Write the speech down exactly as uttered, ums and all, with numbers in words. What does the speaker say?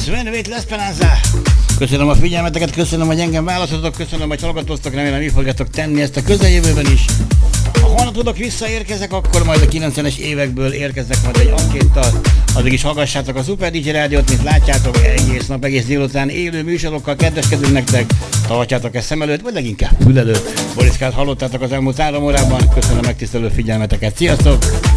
Sven L'Esperanza. Köszönöm a figyelmeteket, köszönöm, hogy engem választotok, köszönöm, hogy hallgatóztok, remélem így fogjátok tenni ezt a közeljövőben is. Ha holnap tudok visszaérkezek, akkor majd a kilencvenes évekből érkezek majd egy ankéttal. Addig is hallgassátok a Super dé jé Rádiót, mint látjátok, egész nap, egész délután élő műsorokkal kedveskedünk nektek. Tartjátok ezt szem előtt, vagy leginkább fül előtt. Boriskát hallottátok az elmúlt három órában, köszönöm megtisztelő figyelmeteket, sziasztok!